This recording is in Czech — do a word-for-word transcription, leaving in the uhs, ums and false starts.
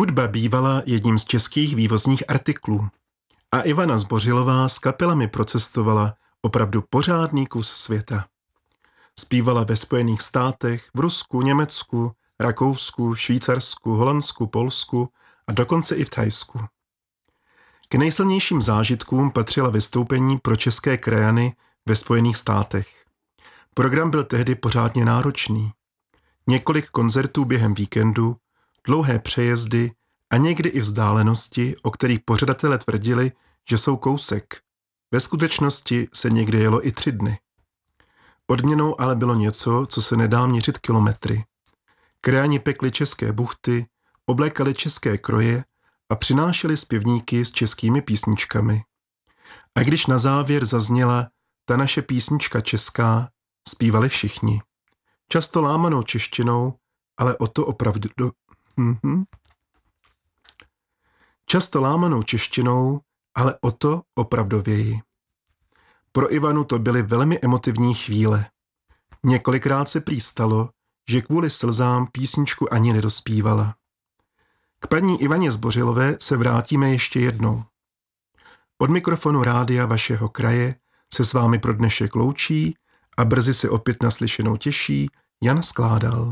Hudba bývala jedním z českých vývozních artiklů a Ivana Zbořilová s kapelami procestovala opravdu pořádný kus světa. Zpívala ve Spojených státech, v Rusku, Německu, Rakousku, Švýcarsku, Holandsku, Polsku a dokonce i v Thajsku. K nejsilnějším zážitkům patřila vystoupení pro české krajany ve Spojených státech. Program byl tehdy pořádně náročný. Několik koncertů během víkendu, dlouhé přejezdy a někdy i vzdálenosti, o kterých pořadatelé tvrdili, že jsou kousek. Ve skutečnosti se někdy jelo i tři dny. Odměnou ale bylo něco, co se nedá měřit kilometry. Krajani pekli české buchty, oblékali české kroje a přinášeli zpěvníky s českými písničkami. A když na závěr zazněla ta naše písnička česká, zpívali všichni. Často lámanou češtinou, ale o to opravdu... Do... Mm-hmm. Často lámanou češtinou, ale o to opravdověji. Pro Ivanu to byly velmi emotivní chvíle. Několikrát se prý stalo, že kvůli slzám písničku ani nedospívala. K paní Ivaně Zbořilové se vrátíme ještě jednou. Od mikrofonu rádia vašeho kraje se s vámi pro dnešek loučí a brzy se opět naslyšenou těší Jan Skládal.